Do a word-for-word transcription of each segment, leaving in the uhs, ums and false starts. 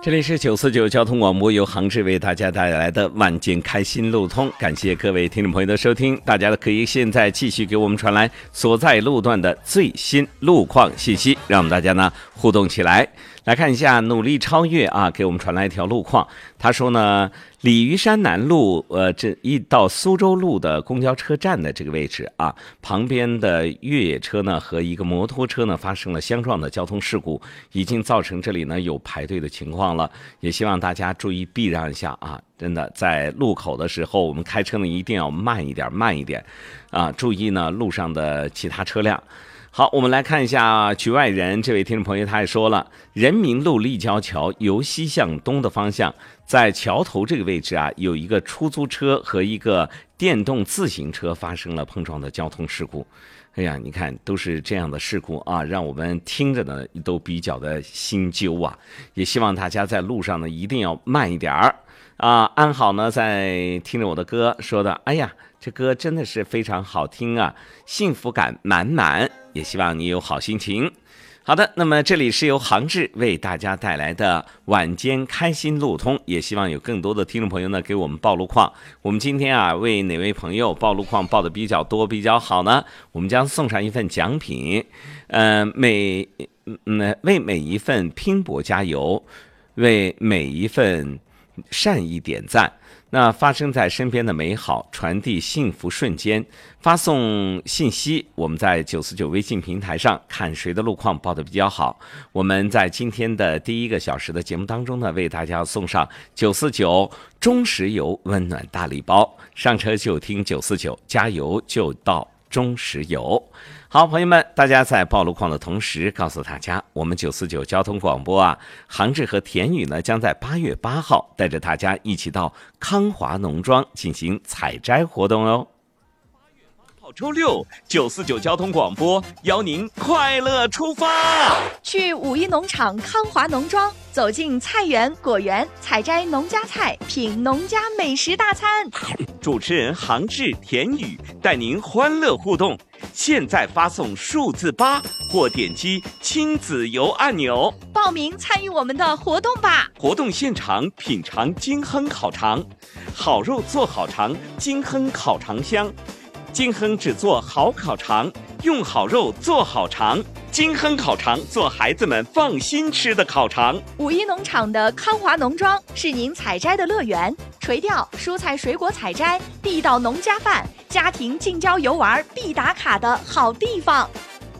这里是九四九交通广播，由杭志为大家带来的晚间开心路通，感谢各位听众朋友的收听。大家可以现在继续给我们传来所在路段的最新路况信息，让我们大家呢互动起来。来看一下努力超越啊，给我们传来一条路况。他说呢，鲤鱼山南路呃这一到苏州路的公交车站的这个位置啊，旁边的越野车呢和一个摩托车呢发生了相撞的交通事故，已经造成这里呢有排队的情况了，也希望大家注意避让一下啊。真的在路口的时候，我们开车呢一定要慢一点慢一点啊，注意呢路上的其他车辆。好，我们来看一下局外人这位听众朋友，他也说了，人民路立交桥由西向东的方向，在桥头这个位置啊，有一个出租车和一个电动自行车发生了碰撞的交通事故。哎呀，你看都是这样的事故啊，让我们听着呢都比较的心揪啊。也希望大家在路上呢一定要慢一点儿啊。安好呢在听着我的歌说的，哎呀，这歌真的是非常好听啊，幸福感满满，也希望你有好心情。好的，那么这里是由杭志为大家带来的晚间开心路通，也希望有更多的听众朋友呢给我们报路况。我们今天啊为哪位朋友报路况报的比较多比较好呢？我们将送上一份奖品，呃每嗯为每一份拼搏加油，为每一份善意点赞。那发生在身边的美好，传递幸福瞬间，发送信息，我们在九四九微信平台上看谁的路况报得比较好。我们在今天的第一个小时的节目当中呢，为大家送上九四九中石油温暖大礼包，上车就听九四九，加油就到中石油。好，朋友们，大家在报路况的同时，告诉大家，我们九四九交通广播啊，杭志和田宇呢，将在八月八号带着大家一起到康华农庄进行采摘活动哦。 周六，九四九交通广播邀您快乐出发， 去五一农场康华农庄，走进菜园果园，采摘农家菜，品农家美食大餐。 主持人杭志、田宇带您欢乐互动。现在发送数字八或点击亲子游按钮， 报名参与我们的活动吧！ 活动现场品尝金亨烤肠，好肉做好肠，金亨烤肠香。金亨只做好烤肠，用好肉做好肠。金亨烤肠做孩子们放心吃的烤肠。 五一农场的康华农庄是您采摘的乐园，垂钓、蔬菜水果采摘、地道农家饭、家庭近郊游玩必打卡的好地方。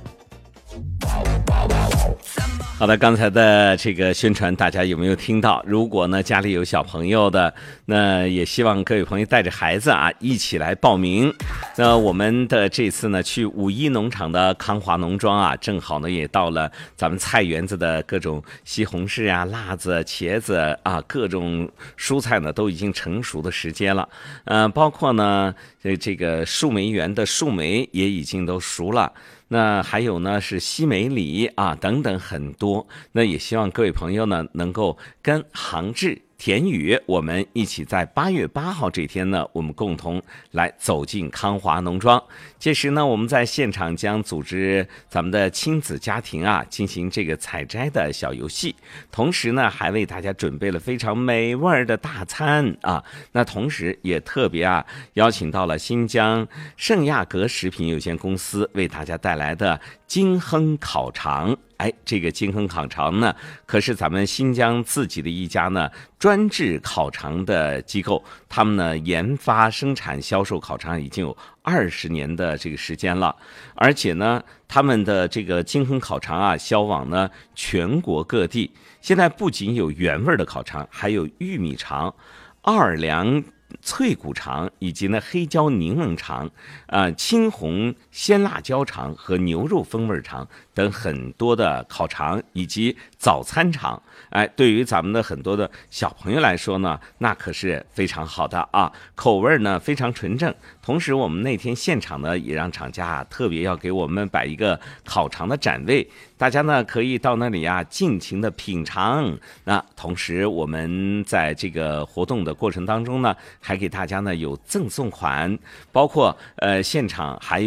好的，刚才的这个宣传大家有没有听到？如果呢家里有小朋友的，那也希望各位朋友带着孩子啊一起来报名。那我们的这次呢去五一农场的康华农庄啊，正好呢也到了咱们菜园子的各种西红柿啊、辣子、茄子啊，各种蔬菜呢都已经成熟的时间了。呃，包括呢这个树莓园的树莓也已经都熟了。那还有呢是西梅梨啊等等很多，那也希望各位朋友呢能够跟杭志、田宇我们一起在八月八号这天呢，我们共同来走进康华农庄。届时呢，我们在现场将组织咱们的亲子家庭啊进行这个采摘的小游戏，同时呢还为大家准备了非常美味的大餐啊。那同时也特别啊邀请到了新疆圣亚格食品有限公司为大家带来的金亨烤肠。哎，这个金亨烤肠呢，可是咱们新疆自己的一家呢专制烤肠的机构，他们呢研发、生产、销售烤肠已经有二十年的这个时间了，而且呢，他们的这个金亨烤肠啊，销往呢全国各地。现在不仅有原味的烤肠，还有玉米肠、奥尔良脆骨肠以及呢黑椒柠檬肠、呃青红鲜辣椒肠和牛肉风味肠等很多的烤肠以及早餐肠。哎，对于咱们的很多的小朋友来说呢，那可是非常好的啊，口味呢非常纯正。同时，我们那天现场呢也让厂家啊特别要给我们摆一个烤肠的展位，大家呢可以到那里啊尽情的品尝。那同时，我们在这个活动的过程当中呢，还给大家呢有赠送款，包括呃现场还有